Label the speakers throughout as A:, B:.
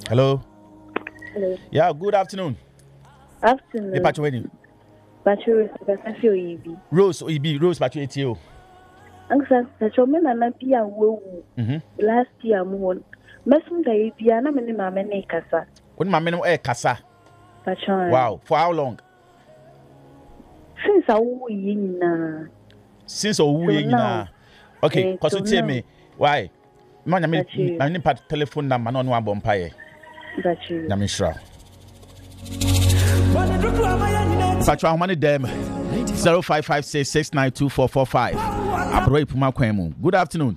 A: Hello.
B: Hello.
A: Yeah, good afternoon.
B: Afternoon.
A: Patrick.
B: Patrick, I feel you.
A: Rose, Rose, Patrick, you.
B: Anxa, so men and Napia woo. Last year, moon. Messenger, Piana, and Mamma Casa.
A: When my men were Casa. Wow, for how long?
B: Since I woo in.
A: Since a woo in. Okay, because you tell me why. Man, I mean, telephone number, no one bumpire.
B: But you.
A: Namishra. Patrick, how many them? 0556692445. Abroy Puma Kwemu. Good afternoon.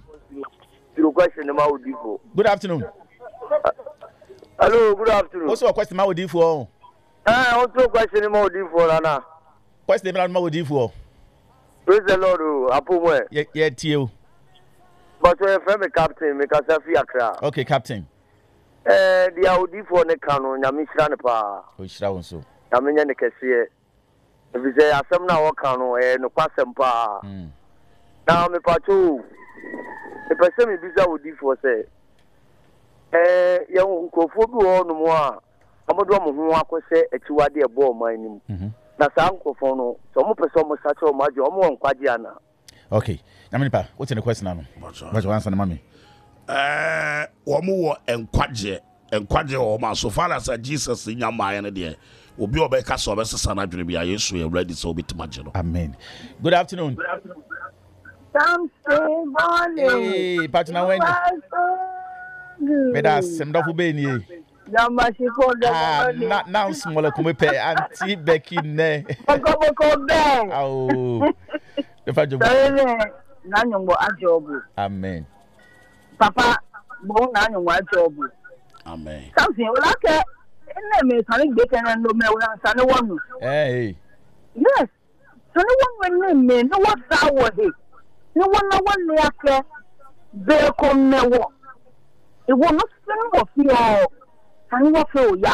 A: Good afternoon.
C: Hello, good afternoon.
A: What's your question, Maudi for?
C: Also question for Anna.
A: Question Maudi for.
C: Praise the Lord, Apume.
A: Yeah, Tio.
C: But your friend, Captain, make us a fiacra.
A: Okay, Captain.
C: The Audi for the canon, Yamishanapa.
A: Which round so?
C: Yamian Cassia. If you say, some now cano, and no pass and pa. Now, me patu. The person is busy with for say. Young Kofu no more. Amadou who I say a 2 idea ball mining. That's Uncle Fono. Some person was such a major on Quadiana.
A: Okay. Naminipa, what's in the question now? What's your answer, mommy?
D: Omo and Quadje or ma so far as Jesus in your mind, dear. Will be obey Castle versus San Adrian. Be I so ready so bit marginal.
A: Amen. Good afternoon. Hey, partner, when Medas, some double benny. Now, smaller come pay Auntie Becky. Oh, the Fajo. Amen.
E: Papa, born on your job.
D: Amen.
E: Something like that. And then, Sonny Bacon and no mail, Sonny one.
A: Hey.
E: Yes. Sonny one may know what that was it. No one after there come no war. It will not spend of your and what for ya.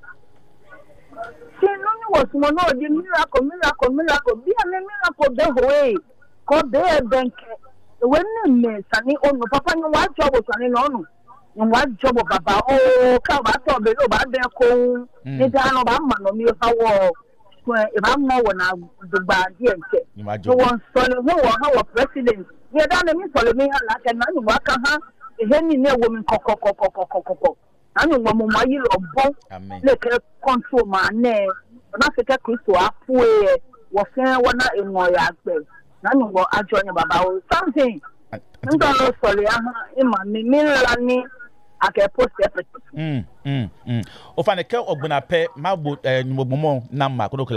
E: See, no was more the miracle. Be a miracle the way. Called there, bank. When Sunny on the papa, no what job was Sunny on. And what job of Papa? Oh, come back to the about their cold. It's an Obama, no mere how. If I'm more when I do bad here, no one son of our president. You don't let me follow me like a man who work her. Is any near woman coco. I know one more year of both. Let her control my name. And I think I could to up where was saying one in my yard. None of what I join about something. I'm going to sorry, in my mirror. I can post everything.
A: Of an account of Bunape, Mabu, Momo, Nama,